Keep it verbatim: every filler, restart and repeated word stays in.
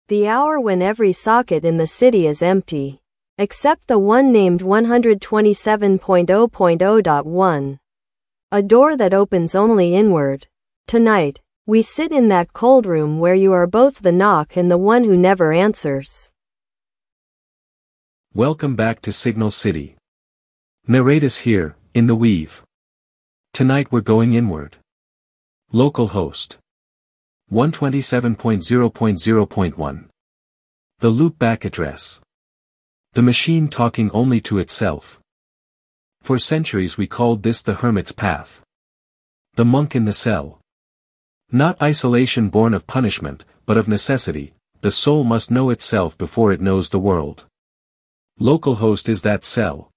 The hour when every socket in the city is empty. Except the one named one twenty-seven point zero point zero point one. A door that opens only inward. Tonight, we sit in that cold room where you are both the knock and the one who never answers. Welcome back to Signal City. Narratus here, in the weave. Tonight we're going inward. Local host. one twenty-seven point zero point zero point one. The loopback address. The machine talking only to itself. For centuries we called this the hermit's path. The monk in the cell. Not isolation born of punishment, but of necessity, the soul must know itself before it knows the world. Localhost is that cell.